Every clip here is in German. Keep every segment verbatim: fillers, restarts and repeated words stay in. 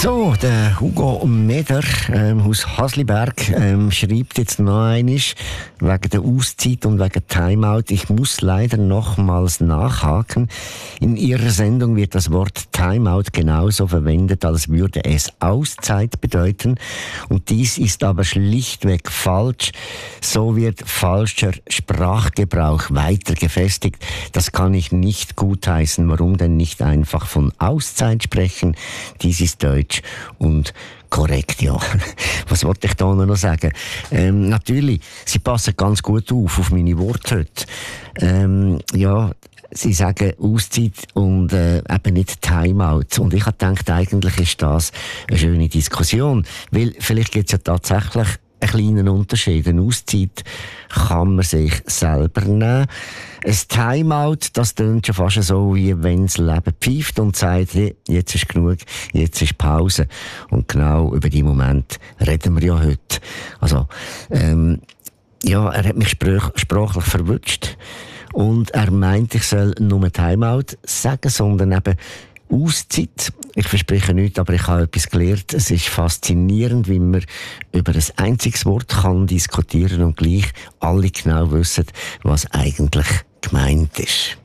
So, der Hugo Meder ähm, aus Hasliberg ähm, schreibt jetzt noch einmal wegen der Auszeit und wegen Timeout. Ich muss leider nochmals nachhaken. In Ihrer Sendung wird das Wort Timeout genauso verwendet, als würde es Auszeit bedeuten. Und dies ist aber schlichtweg falsch. So wird falscher Sprachgebrauch weiter gefestigt. Das kann ich nicht gutheißen. Warum denn nicht einfach von Auszeit sprechen? Dies ist Deutsch und korrekt, ja. Was wollte ich da noch sagen? Ähm, natürlich, sie passen ganz gut auf, auf meine Worte heute. Ähm, ja, sie sagen Auszeit und äh, eben nicht Timeout. Und ich habe gedacht, eigentlich ist das eine schöne Diskussion. Weil vielleicht gibt es ja tatsächlich einen kleinen Unterschied. Eine Auszeit kann man sich selber nehmen. Ein Timeout, das tönt schon fast so, wie wenn das Leben pfeift und sagt, hey, jetzt ist genug, jetzt ist Pause. Und genau über diesen Moment reden wir ja heute. Also, ähm, ja, er hat mich sprach, sprachlich verwutscht. Und er meint, ich soll nur Timeout sagen, sondern eben Auszeit. Ich verspreche nichts, aber ich habe etwas gelernt. Es ist faszinierend, wie man über ein einziges Wort kann diskutieren und gleich alle genau wissen, was eigentlich gemeint ist.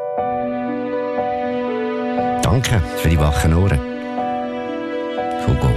Danke für die wachen Ohren. Hugo